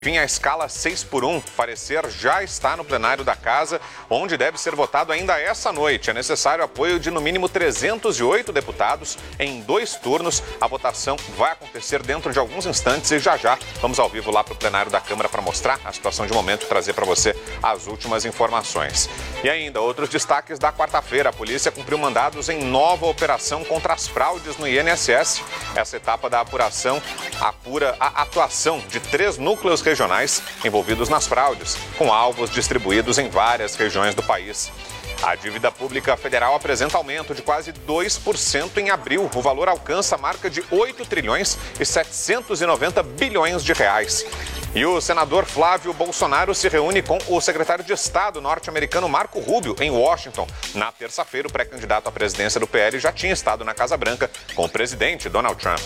Enfim, a escala 6x1, parecer, já está no plenário da Casa, onde deve ser votado ainda essa noite. É necessário apoio de, no mínimo, 308 deputados em 2 turnos. A votação vai acontecer dentro de alguns instantes e já vamos ao vivo lá para o plenário da Câmara para mostrar a situação de momento e trazer para você as últimas informações. E ainda, outros destaques da quarta-feira. A polícia cumpriu mandados em nova operação contra as fraudes no INSS. Essa etapa da apuração apura a atuação de 3 núcleos regionais envolvidos nas fraudes, com alvos distribuídos em várias regiões do país. A dívida pública federal apresenta aumento de quase 2% em abril. O valor alcança a marca de 8 trilhões e 790 bilhões de reais. E o senador Flávio Bolsonaro se reúne com o secretário de Estado norte-americano Marco Rubio em Washington. Na terça-feira, o pré-candidato à presidência do PL já tinha estado na Casa Branca com o presidente Donald Trump.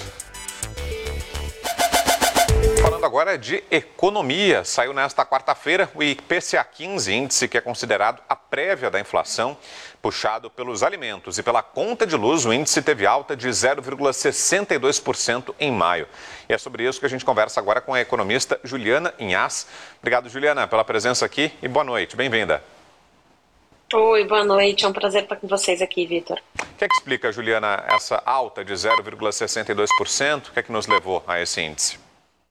Falando agora de economia, saiu nesta quarta-feira o IPCA 15, índice que é considerado a prévia da inflação, puxado pelos alimentos e pela conta de luz. O índice teve alta de 0,62% em maio. E é sobre isso que a gente conversa agora com a economista Juliana Inhas. Obrigado, Juliana, pela presença aqui e boa noite, bem-vinda. Oi, boa noite, é um prazer estar com vocês aqui, Vitor. O que é que explica, Juliana, essa alta de 0,62%? O que é que nos levou a esse índice?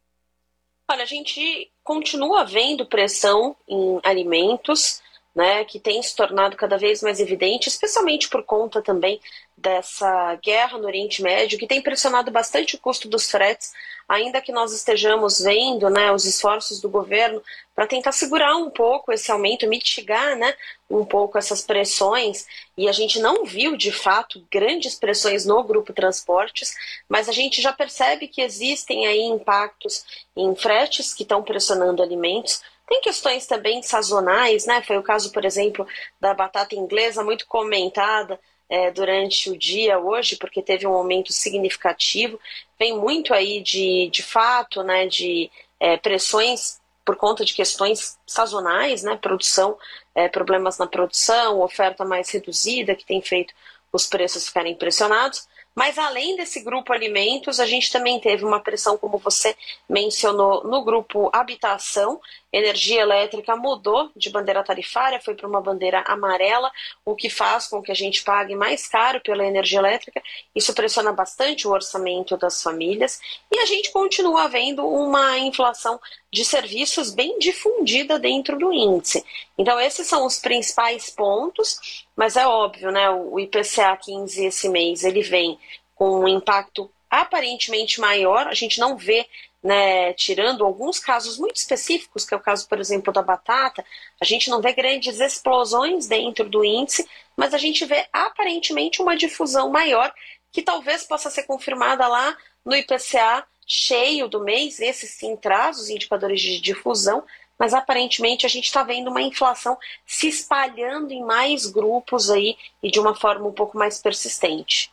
Olha, a gente continua vendo pressão em alimentos, né, que tem se tornado cada vez mais evidente, especialmente por conta também dessa guerra no Oriente Médio, que tem pressionado bastante o custo dos fretes, ainda que nós estejamos vendo, né, os esforços do governo para tentar segurar um pouco esse aumento, mitigar, né, um pouco essas pressões, e a gente não viu, de fato, grandes pressões no grupo transportes, mas a gente já percebe que existem aí impactos em fretes que estão pressionando alimentos. Tem questões também sazonais, né? Foi o caso, por exemplo, da batata inglesa, muito comentada durante o dia hoje, porque teve um aumento significativo. Vem muito aí de fato, né, de pressões por conta de questões sazonais, né? Produção, problemas na produção, oferta mais reduzida, que tem feito os preços ficarem pressionados. Mas além desse grupo alimentos, a gente também teve uma pressão, como você mencionou, no grupo habitação. Energia elétrica mudou de bandeira tarifária, foi para uma bandeira amarela, o que faz com que a gente pague mais caro pela energia elétrica. Isso pressiona bastante o orçamento das famílias. E a gente continua vendo uma inflação de serviços bem difundida dentro do índice. Então esses são os principais pontos, mas é óbvio, né? O IPCA 15 esse mês ele vem com um impacto aparentemente maior. A gente não vê, né, tirando alguns casos muito específicos, que é o caso, por exemplo, da batata, a gente não vê grandes explosões dentro do índice, mas a gente vê aparentemente uma difusão maior, que talvez possa ser confirmada lá no IPCA cheio do mês. Esse sim traz os indicadores de difusão, mas aparentemente a gente está vendo uma inflação se espalhando em mais grupos aí e de uma forma um pouco mais persistente.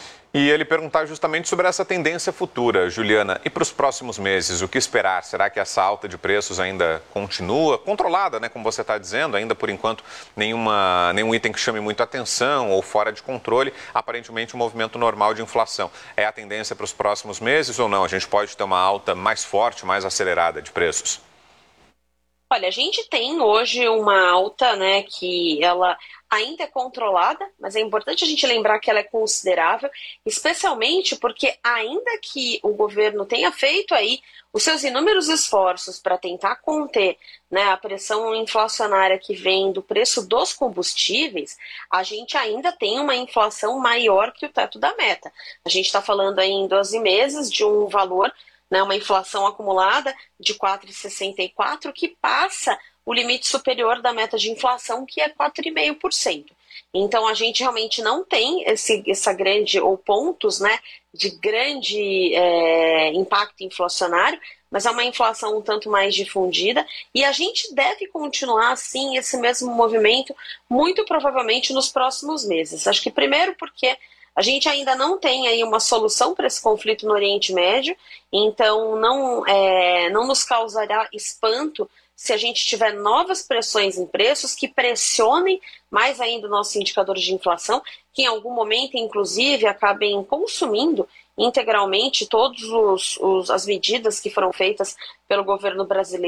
E ele perguntar justamente sobre essa tendência futura, Juliana. E para os próximos meses, o que esperar? Será que essa alta de preços ainda continua controlada, né? Como você está dizendo, ainda por enquanto nenhum item que chame muito atenção ou fora de controle, aparentemente um movimento normal de inflação. É a tendência para os próximos meses ou não? A gente pode ter uma alta mais forte, mais acelerada de preços? Olha, a gente tem hoje uma alta, né, que ela ainda é controlada, mas é importante a gente lembrar que ela é considerável, especialmente porque ainda que o governo tenha feito aí os seus inúmeros esforços para tentar conter, né, a pressão inflacionária que vem do preço dos combustíveis, a gente ainda tem uma inflação maior que o teto da meta. A gente está falando aí em 12 meses de um valor, né, uma inflação acumulada de 4,64, que passa o limite superior da meta de inflação, que é 4,5%. Então a gente realmente não tem essa grande, ou pontos, né, de grande impacto inflacionário, mas é uma inflação um tanto mais difundida, e a gente deve continuar assim esse mesmo movimento muito provavelmente nos próximos meses. Acho que primeiro porque a gente ainda não tem aí uma solução para esse conflito no Oriente Médio, então não nos causará espanto se a gente tiver novas pressões em preços que pressionem mais ainda o nosso indicador de inflação, que em algum momento, inclusive, acabem consumindo integralmente todas as medidas que foram feitas pelo governo brasileiro